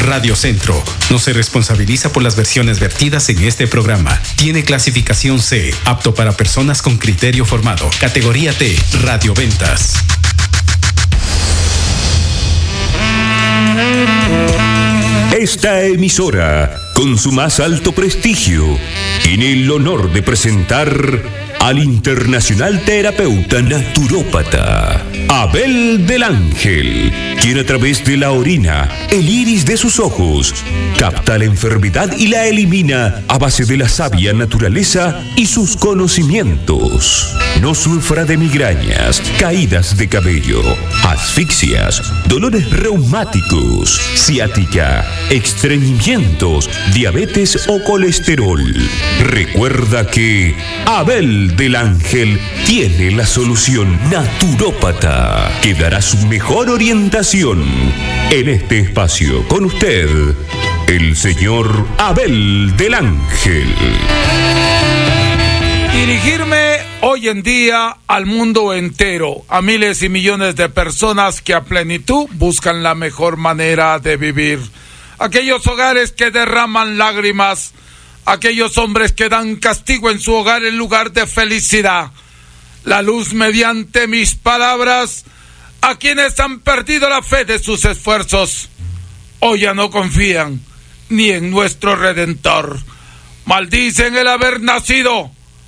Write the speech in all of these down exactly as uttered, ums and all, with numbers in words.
Radio Centro no se responsabiliza por las versiones vertidas en este programa. Tiene clasificación C, apto para personas con criterio formado. Categoría T, radioventas. Esta emisora, con su más alto prestigio, tiene el honor de presentar al internacional terapeuta naturópata Abel del Ángel, quien a través de la orina, el iris de sus ojos, capta la enfermedad y la elimina a base de la sabia naturaleza y sus conocimientos. No sufra de migrañas, caídas de cabello, asfixias, dolores reumáticos, ciática, estreñimientos, diabetes o colesterol. Recuerda que Abel del Ángel tiene la solución naturópata que dará su mejor orientación en este espacio. Con usted, el señor Abel del Ángel. Dirigirme hoy en día al mundo entero, a miles y millones de personas que a plenitud buscan la mejor manera de vivir. Aquellos hogares que derraman lágrimas, aquellos hombres que dan castigo en su hogar en lugar de felicidad. La luz mediante mis palabras a quienes han perdido la fe de sus esfuerzos. Hoy ya no confían ni en nuestro Redentor. Maldicen el haber nacido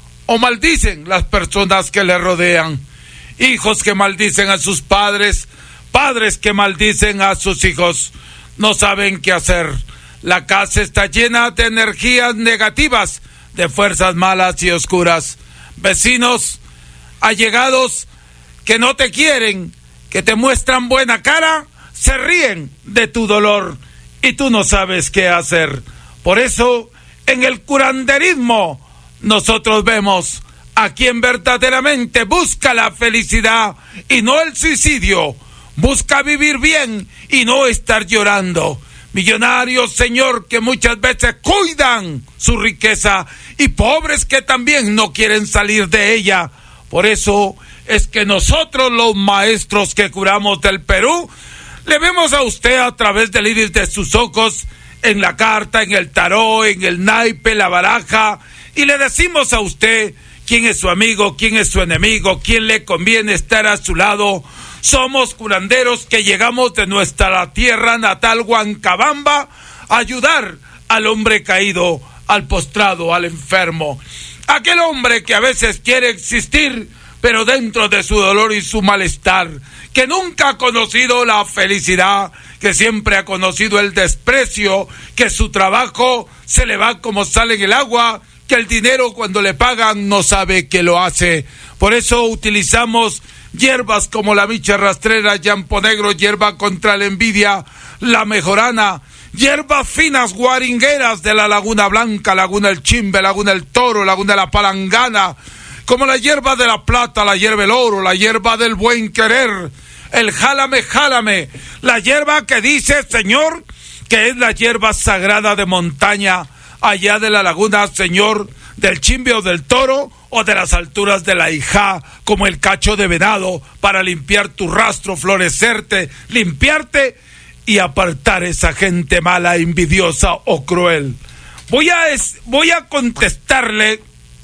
o maldicen las personas que le rodean. Hijos que maldicen a sus padres, padres que maldicen a sus hijos. No saben qué hacer. La casa está llena de energías negativas, de fuerzas malas y oscuras. Vecinos, allegados que no te quieren, que te muestran buena cara, se ríen de tu dolor y tú no sabes qué hacer. Por eso, en el curanderismo, nosotros vemos a quien verdaderamente busca la felicidad y no el suicidio. Busca vivir bien y no estar llorando. Millonarios, Señor, que muchas veces cuidan su riqueza y pobres que también no quieren salir de ella. Por eso es que nosotros, los maestros que curamos del Perú, le vemos a usted a través del iris de sus ojos, en la carta, en el tarot, en el naipe, la baraja, y le decimos a usted quién es su amigo, quién es su enemigo, quién le conviene estar a su lado. Somos curanderos que llegamos de nuestra tierra natal, Huancabamba, a ayudar al hombre caído, al postrado, al enfermo. Aquel hombre que a veces quiere existir, pero dentro de su dolor y su malestar, que nunca ha conocido la felicidad, que siempre ha conocido el desprecio, que su trabajo se le va como sale en el agua, que el dinero cuando le pagan no sabe que lo hace. Por eso utilizamos hierbas como la micha rastrera, llampo negro, hierba contra la envidia, la mejorana, hierbas finas guaringueras de la Laguna Blanca, Laguna El Chimbe, Laguna El Toro, Laguna La Palangana, como la hierba de la plata, la hierba del oro, la hierba del buen querer, el jálame, jálame, la hierba que dice, Señor, que es la hierba sagrada de montaña, allá de la laguna, Señor, del Chimbe o del Toro, o de las alturas de la Ijá, como el cacho de venado, para limpiar tu rastro, florecerte, limpiarte y apartar esa gente mala, envidiosa o cruel. Voy a, es, voy a contestarle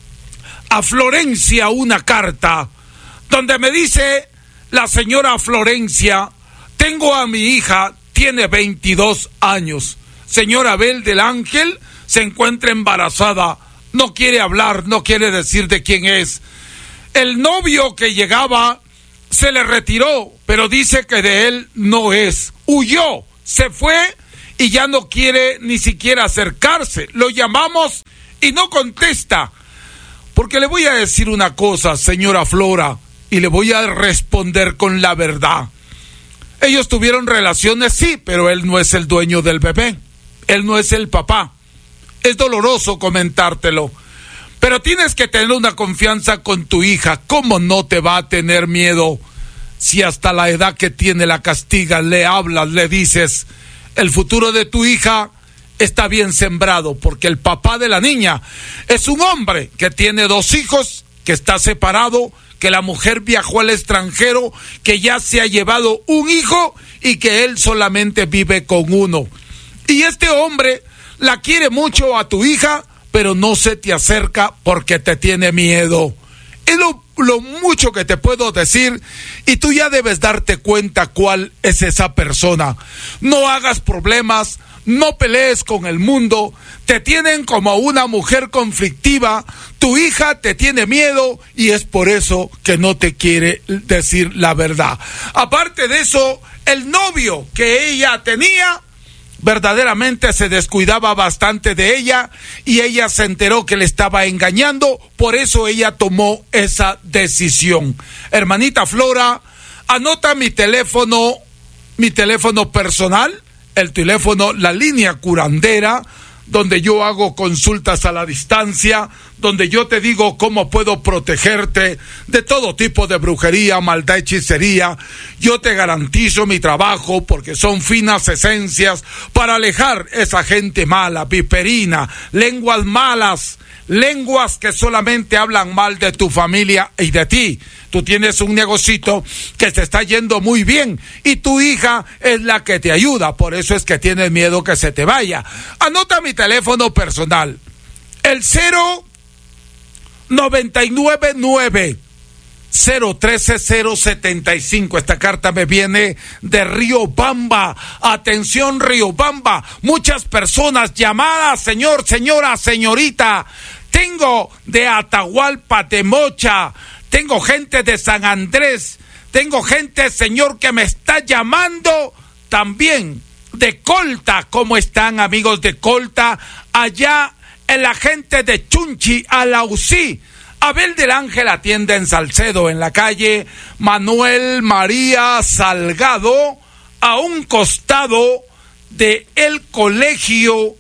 a Florencia una carta, donde me dice la señora Florencia, tengo a mi hija, tiene veintidós años, señora Abel del Ángel, se encuentra embarazada, no quiere hablar, no quiere decir de quién es. El novio que llegaba se le retiró, pero dice que de él no es. Huyó, se fue y ya no quiere ni siquiera acercarse. Lo llamamos y no contesta. Porque le voy a decir una cosa, señora Flora, y le voy a responder con la verdad. Ellos tuvieron relaciones, sí, pero él no es el dueño del bebé. Él no es el papá. Es doloroso comentártelo, pero tienes que tener una confianza con tu hija. ¿Cómo no te va a tener miedo si hasta la edad que tiene la castigas, le hablas, le dices, el futuro de tu hija está bien sembrado, porque el papá de la niña es un hombre que tiene dos hijos, que está separado, que la mujer viajó al extranjero, que ya se ha llevado un hijo y que él solamente vive con uno. Y este hombre la quiere mucho a tu hija, pero no se te acerca porque te tiene miedo. Es lo, lo mucho que te puedo decir, y tú ya debes darte cuenta cuál es esa persona. No hagas problemas, no pelees con el mundo, te tienen como una mujer conflictiva, tu hija te tiene miedo y es por eso que no te quiere decir la verdad. Aparte de eso, el novio que ella tenía verdaderamente se descuidaba bastante de ella y ella se enteró que le estaba engañando, por eso ella tomó esa decisión. Hermanita Flora, anota mi teléfono, mi teléfono personal, el teléfono, la línea curandera, donde yo hago consultas a la distancia, donde yo te digo cómo puedo protegerte de todo tipo de brujería, maldad, hechicería. Yo te garantizo mi trabajo porque son finas esencias para alejar esa gente mala, viperina, lenguas malas, lenguas que solamente hablan mal de tu familia y de ti. Tú tienes un negocito que te está yendo muy bien y tu hija es la que te ayuda, por eso es que tienes miedo que se te vaya. Anota mi teléfono personal, el cero noventa y nueve nueve cero trece cero setenta y cinco. Esta carta me viene de Riobamba. Atención, Riobamba, muchas personas llamadas, señor, señora, señorita. Tengo de Atahualpa, de Mocha, tengo gente de San Andrés, tengo gente, señor, que me está llamando también de Colta. ¿Cómo están, amigos de Colta? Allá en la gente de Chunchi, Alausí. Abel del Ángel atiende en Salcedo, en la calle Manuel María Salgado, a un costado de el Colegio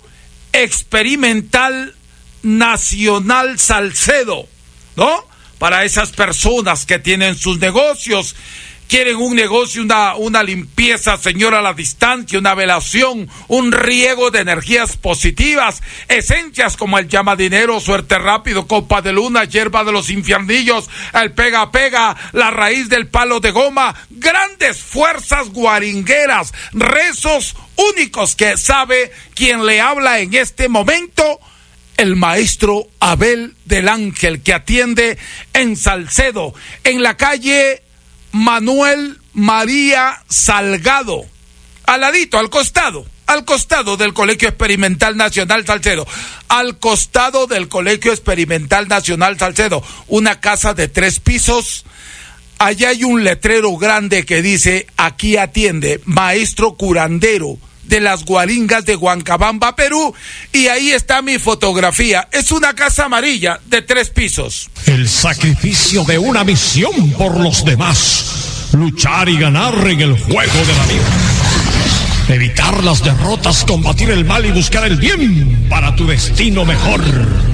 Experimental Nacional Salcedo, ¿no? Para esas personas que tienen sus negocios, quieren un negocio, una, una limpieza, señor, a la distancia, una velación, un riego de energías positivas, esencias como el llama dinero, suerte rápido, copa de luna, hierba de los infiernillos, el pega pega, la raíz del palo de goma, grandes fuerzas guaringueras, rezos únicos que sabe quien le habla en este momento, el maestro Abel del Ángel, que atiende en Salcedo, en la calle Manuel María Salgado, al ladito, al costado, al costado del Colegio Experimental Nacional Salcedo, al costado del Colegio Experimental Nacional Salcedo, una casa de tres pisos. Allá hay un letrero grande que dice: aquí atiende maestro curandero de las Guaringas de Huancabamba, Perú, y ahí está mi fotografía. Es una casa amarilla de tres pisos. El sacrificio de una misión por los demás, luchar y ganar en el juego de la vida, evitar las derrotas, combatir el mal y buscar el bien para tu destino mejor.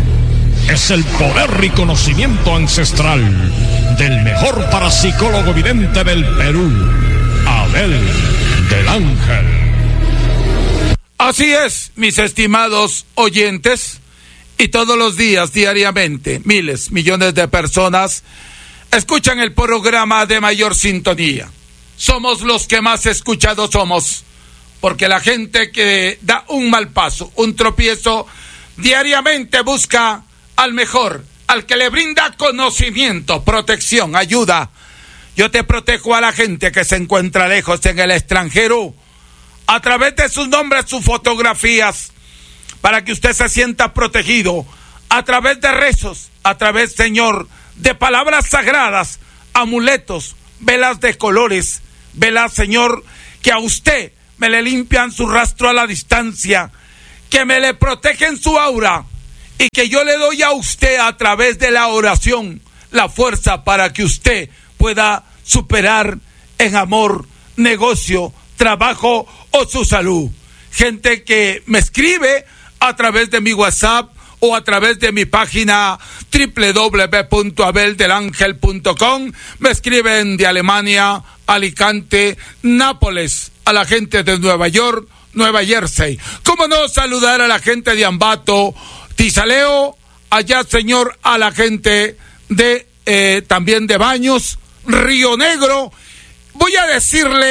Es el poder y conocimiento ancestral del mejor parapsicólogo vidente del Perú, Abel del Ángel. Así es, mis estimados oyentes, y todos los días, diariamente, miles, millones de personas escuchan el programa de mayor sintonía. Somos los que más escuchados somos, porque la gente que da un mal paso, un tropiezo, diariamente busca al mejor, al que le brinda conocimiento, protección, ayuda. Yo te protejo a la gente que se encuentra lejos en el extranjero, a través de sus nombres, sus fotografías, para que usted se sienta protegido, a través de rezos, a través, Señor, de palabras sagradas, amuletos, velas de colores, velas, Señor, que a usted me le limpian su rastro a la distancia, que me le protegen su aura, y que yo le doy a usted a través de la oración la fuerza para que usted pueda superar en amor, negocio, trabajo o su salud. Gente que me escribe a través de mi WhatsApp o a través de mi página doble u doble u doble u punto abel del ángel punto com, me escriben de Alemania, Alicante, Nápoles, a la gente de Nueva York, Nueva Jersey. ¿Cómo no saludar a la gente de Ambato, Tizaleo, allá, señor, a la gente de eh, también de Baños, Río Negro? Voy a decirle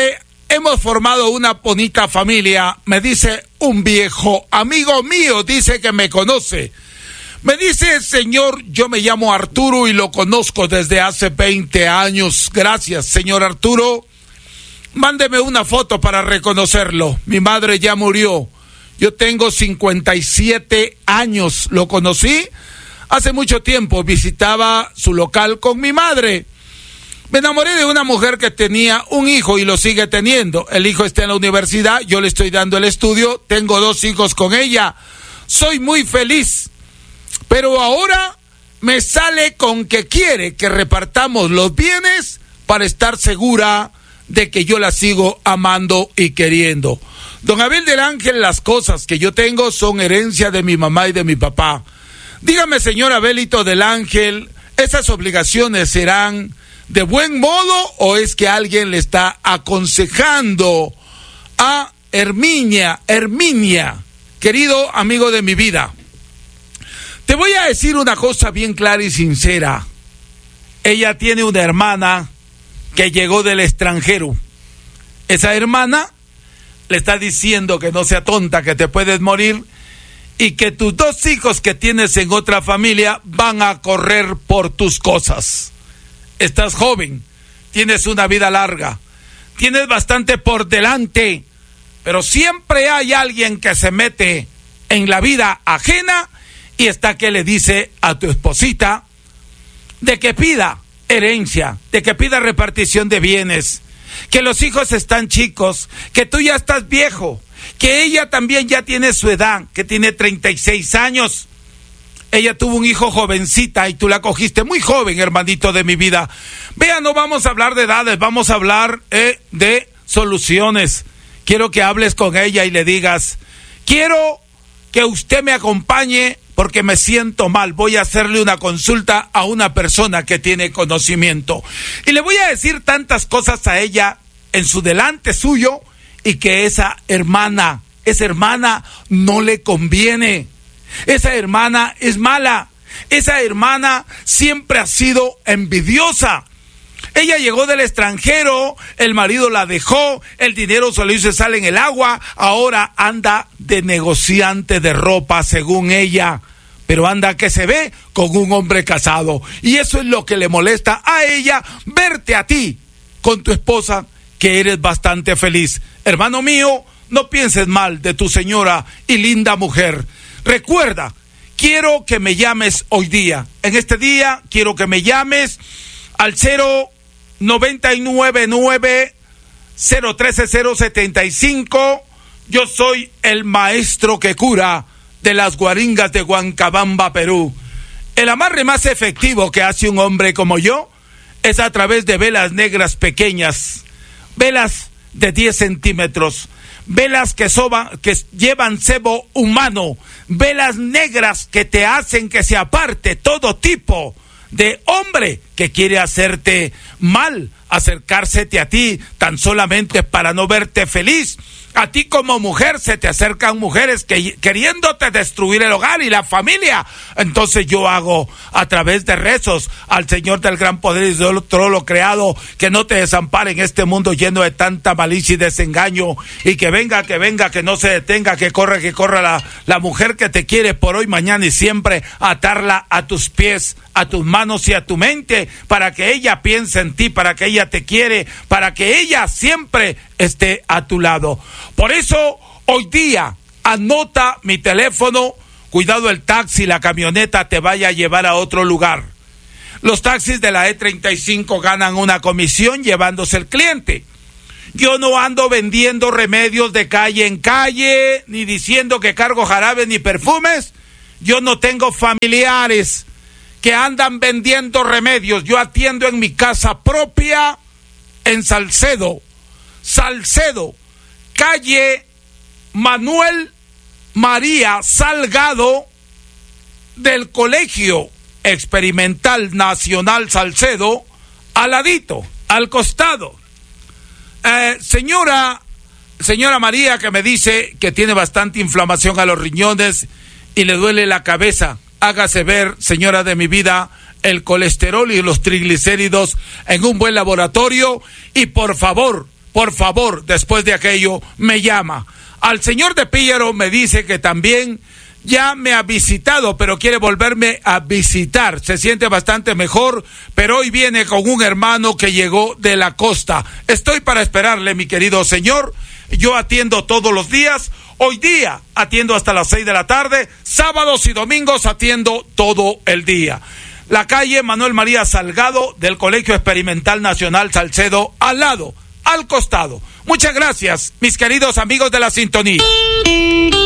hemos formado una bonita familia, me dice un viejo amigo mío, dice que me conoce. Me dice, señor, yo me llamo Arturo y lo conozco desde hace veinte años. Gracias, señor Arturo. Mándeme una foto para reconocerlo. Mi madre ya murió. Yo tengo cincuenta y siete años. Lo conocí hace mucho tiempo. Visitaba su local con mi madre. Me enamoré de una mujer que tenía un hijo y lo sigue teniendo. El hijo está en la universidad, yo le estoy dando el estudio. Tengo dos hijos con ella. Soy muy feliz. Pero ahora me sale con que quiere que repartamos los bienes para estar segura de que yo la sigo amando y queriendo. Don Abel del Ángel, las cosas que yo tengo son herencia de mi mamá y de mi papá. Dígame, señor Abelito del Ángel, ¿esas obligaciones serán de buen modo o es que alguien le está aconsejando a Herminia, Herminia, querido amigo de mi vida? Te voy a decir una cosa bien clara y sincera. Ella tiene una hermana que llegó del extranjero. Esa hermana le está diciendo que no sea tonta, que te puedes morir y que tus dos hijos que tienes en otra familia van a correr por tus cosas. Estás joven, tienes una vida larga, tienes bastante por delante, pero siempre hay alguien que se mete en la vida ajena y está que le dice a tu esposita de que pida herencia, de que pida repartición de bienes, que los hijos están chicos, que tú ya estás viejo, que ella también ya tiene su edad, que tiene treinta y seis años. Ella tuvo un hijo jovencita y tú la cogiste muy joven, hermanito de mi vida. Vea, no vamos a hablar de edades, vamos a hablar eh, de soluciones. Quiero que hables con ella y le digas, quiero que usted me acompañe porque me siento mal. Voy a hacerle una consulta a una persona que tiene conocimiento. Y le voy a decir tantas cosas a ella en su delante suyo y que esa hermana, esa hermana no le conviene. Esa hermana es mala. Esa hermana siempre ha sido envidiosa. Ella llegó del extranjero, el marido la dejó, el dinero se lo hizo sal en el agua, ahora anda de negociante de ropa según ella, pero anda que se ve con un hombre casado. Y eso es lo que le molesta a ella, verte a ti con tu esposa, que eres bastante feliz. Hermano mío, no pienses mal de tu señora y linda mujer. Recuerda, quiero que me llames hoy día. En este día quiero que me llames al cero noventa y nueve nueve cero trece cero setenta y cinco. Yo soy el maestro que cura de las Guaringas de Huancabamba, Perú. El amarre más efectivo que hace un hombre como yo es a través de velas negras pequeñas, velas de diez centímetros, velas que, soba, que llevan cebo humano, velas negras que te hacen que se aparte todo tipo de hombre que quiere hacerte mal, acercársete a ti tan solamente para no verte feliz. A ti como mujer se te acercan mujeres que queriéndote destruir el hogar y la familia. Entonces yo hago a través de rezos al Señor del gran poder y de todo lo creado, que no te desampare en este mundo lleno de tanta malicia y desengaño, y que venga, que venga, que no se detenga, que corra, que corra la, la mujer que te quiere por hoy, mañana y siempre, atarla a tus pies, a tus manos y a tu mente, para que ella piense en ti, para que ella te quiere, para que ella siempre esté a tu lado. Por eso hoy día anota mi teléfono, cuidado el taxi, la camioneta te vaya a llevar a otro lugar. Los taxis de la E treinta y cinco ganan una comisión llevándose el cliente. Yo no ando vendiendo remedios de calle en calle, ni diciendo que cargo jarabes ni perfumes. Yo no tengo familiares que andan vendiendo remedios. Yo atiendo en mi casa propia en Salcedo. Salcedo, calle Manuel María Salgado del Colegio Experimental Nacional Salcedo, al ladito, al costado. Eh, señora, señora María, que me dice que tiene bastante inflamación a los riñones y le duele la cabeza, hágase ver, señora de mi vida, el colesterol y los triglicéridos en un buen laboratorio y por favor, por favor, después de aquello, me llama. Al señor de Píllaro me dice que también ya me ha visitado, pero quiere volverme a visitar. Se siente bastante mejor, pero hoy viene con un hermano que llegó de la costa. Estoy para esperarle, mi querido señor. Yo atiendo todos los días. Hoy día atiendo hasta las seis de la tarde. Sábados y domingos atiendo todo el día. La calle Manuel María Salgado del Colegio Experimental Nacional Salcedo, al lado, al costado. Muchas gracias, mis queridos amigos de la sintonía.